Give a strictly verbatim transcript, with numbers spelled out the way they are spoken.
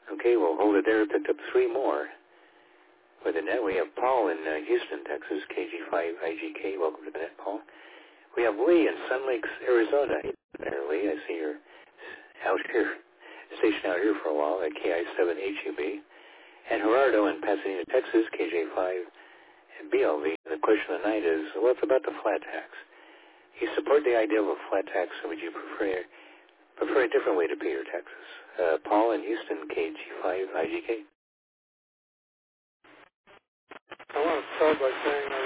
Okay, we'll hold it there. Picked up three more. With the net, we have Paul in uh, Houston, Texas, K G five I G K. Welcome to the net, Paul. We have Lee in Sun Lakes, Arizona. Hey there, Lee. I see you're out here, stationed out here for a while at K I seven H U B. And Gerardo in Pasadena, Texas, K J five and B L V. And the question of the night is, what's about the flat tax? You support the idea of a flat tax, or would you prefer prefer a different way to pay your taxes? Uh, Paul in Houston, K G five I G K. I want to start by saying